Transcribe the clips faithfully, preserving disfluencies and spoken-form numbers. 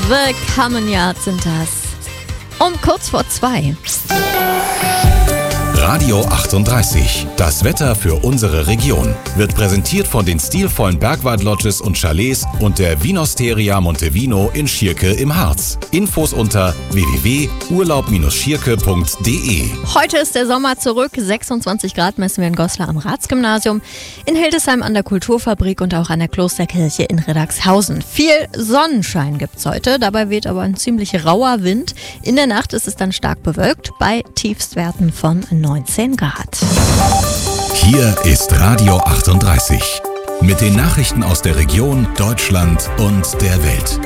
The Common Yard sind das. Um kurz vor zwei. Radio achtunddreißig. Das Wetter für unsere Region wird präsentiert von den stilvollen Bergwald-Lodges und Chalets und der Vinosteria Montevino in Schierke im Harz. Infos unter w w w punkt urlaub schierke punkt d e. Heute ist der Sommer zurück. sechsundzwanzig Grad messen wir in Goslar am Ratsgymnasium, in Hildesheim an der Kulturfabrik und auch an der Klosterkirche in Riddagshausen. Viel Sonnenschein gibt's heute, dabei weht aber ein ziemlich rauer Wind. In der Nacht ist es dann stark bewölkt bei Tiefstwerten von neunzehn Grad. Hier ist Radio achtunddreißig mit den Nachrichten aus der Region, Deutschland und der Welt.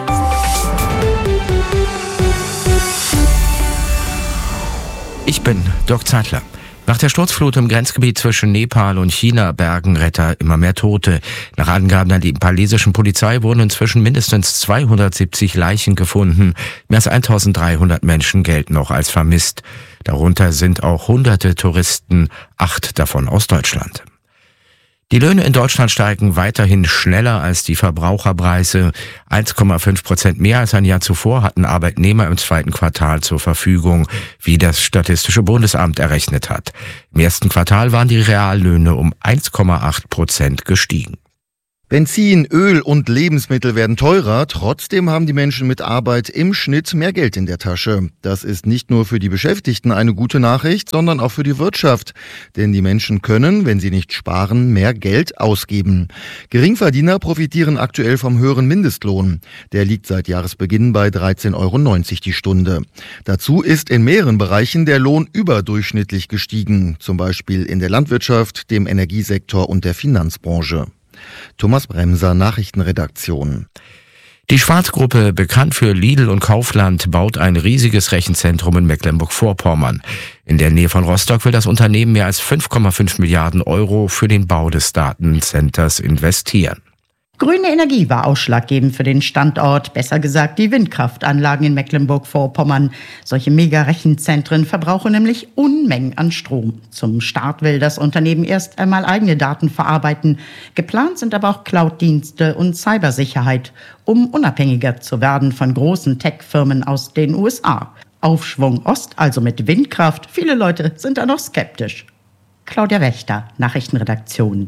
Ich bin Dirk Zeitler. Nach der Sturzflut im Grenzgebiet zwischen Nepal und China bergen Retter immer mehr Tote. Nach Angaben der nepalesischen Polizei wurden inzwischen mindestens zweihundertsiebzig Leichen gefunden. Mehr als eintausenddreihundert Menschen gelten noch als vermisst. Darunter sind auch hunderte Touristen, acht davon aus Deutschland. Die Löhne in Deutschland steigen weiterhin schneller als die Verbraucherpreise. eins Komma fünf Prozent mehr als ein Jahr zuvor hatten Arbeitnehmer im zweiten Quartal zur Verfügung, wie das Statistische Bundesamt errechnet hat. Im ersten Quartal waren die Reallöhne um eins Komma acht Prozent gestiegen. Benzin, Öl und Lebensmittel werden teurer, trotzdem haben die Menschen mit Arbeit im Schnitt mehr Geld in der Tasche. Das ist nicht nur für die Beschäftigten eine gute Nachricht, sondern auch für die Wirtschaft. Denn die Menschen können, wenn sie nicht sparen, mehr Geld ausgeben. Geringverdiener profitieren aktuell vom höheren Mindestlohn. Der liegt seit Jahresbeginn bei dreizehn Euro neunzig die Stunde. Dazu ist in mehreren Bereichen der Lohn überdurchschnittlich gestiegen, zum Beispiel in der Landwirtschaft, dem Energiesektor und der Finanzbranche. Thomas Bremser, Nachrichtenredaktion. Die Schwarz-Gruppe, bekannt für Lidl und Kaufland, baut ein riesiges Rechenzentrum in Mecklenburg-Vorpommern. In der Nähe von Rostock will das Unternehmen mehr als fünf Komma fünf Milliarden Euro für den Bau des Datencenters investieren. Grüne Energie war ausschlaggebend für den Standort, besser gesagt die Windkraftanlagen in Mecklenburg-Vorpommern. Solche Mega-Rechenzentren verbrauchen nämlich Unmengen an Strom. Zum Start will das Unternehmen erst einmal eigene Daten verarbeiten. Geplant sind aber auch Cloud-Dienste und Cybersicherheit, um unabhängiger zu werden von großen Tech-Firmen aus den U S A. Aufschwung Ost, also mit Windkraft. Viele Leute sind da noch skeptisch. Claudia Wächter, Nachrichtenredaktion.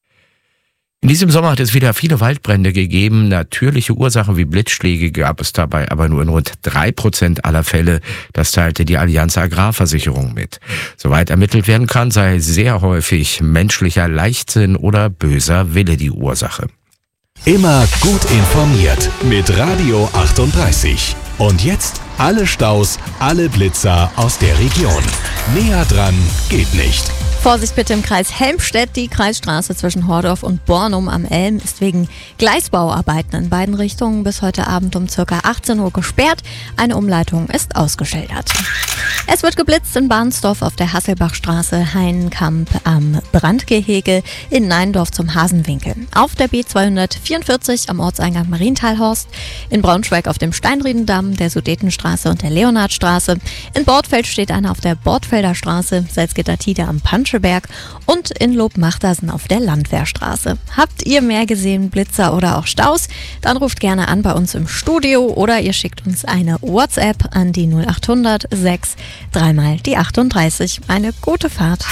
In diesem Sommer hat es wieder viele Waldbrände gegeben. Natürliche Ursachen wie Blitzschläge gab es dabei aber nur in rund drei Prozent aller Fälle. Das teilte die Allianz Agrarversicherung mit. Soweit ermittelt werden kann, sei sehr häufig menschlicher Leichtsinn oder böser Wille die Ursache. Immer gut informiert mit Radio achtunddreißig. Und jetzt alle Staus, alle Blitzer aus der Region. Näher dran geht nicht. Vorsicht bitte im Kreis Helmstedt. Die Kreisstraße zwischen Hordorf und Bornum am Elm ist wegen Gleisbauarbeiten in beiden Richtungen bis heute Abend um ca. achtzehn Uhr gesperrt. Eine Umleitung ist ausgeschildert. Es wird geblitzt in Barnsdorf auf der Hasselbachstraße, Heinenkamp am Brandgehege, in Neindorf zum Hasenwinkel. Auf der B zweihundertvierundvierzig am Ortseingang Marienthalhorst, in Braunschweig auf dem Steinriedendamm, der Sudetenstraße und der Leonhardstraße. In Bortfeld steht einer auf der Bortfelder Straße, Salzgitter-Tide am Panscheberg und in Lobmachtersen auf der Landwehrstraße. Habt ihr mehr gesehen, Blitzer oder auch Staus? Dann ruft gerne an bei uns im Studio oder ihr schickt uns eine WhatsApp an die null achthundert sechs dreimal die achtunddreißig. Eine gute Fahrt.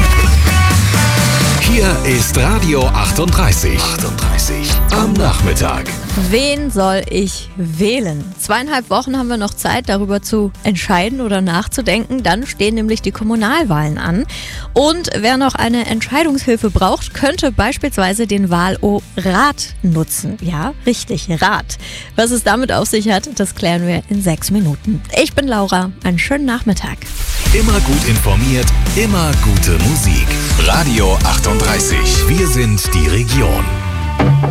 Hier ist Radio achtunddreißig. achtunddreißig am Nachmittag. Wen soll ich wählen? Zweieinhalb Wochen haben wir noch Zeit, darüber zu entscheiden oder nachzudenken. Dann stehen nämlich die Kommunalwahlen an. Und wer noch eine Entscheidungshilfe braucht, könnte beispielsweise den Wahl-O-Rat nutzen. Ja, richtig, Rat. Was es damit auf sich hat, das klären wir in sechs Minuten. Ich bin Laura. Einen schönen Nachmittag. Immer gut informiert, immer gute Musik. Radio achtunddreißig. Wir sind die Region.